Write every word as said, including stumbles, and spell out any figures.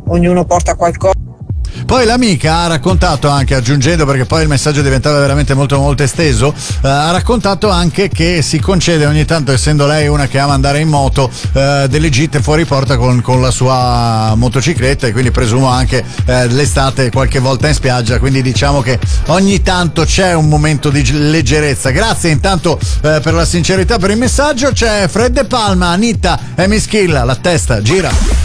ognuno porta qualcosa. Poi l'amica ha raccontato anche, aggiungendo, perché poi il messaggio diventava veramente molto molto esteso, eh, ha raccontato anche che si concede ogni tanto, essendo lei una che ama andare in moto, eh, delle gite fuori porta con, con la sua motocicletta, e quindi presumo anche eh, l'estate qualche volta in spiaggia, quindi diciamo che ogni tanto c'è un momento di leggerezza. Grazie intanto eh, per la sincerità, per il messaggio. C'è Fred De Palma, Anitta e Mischilla, la testa gira.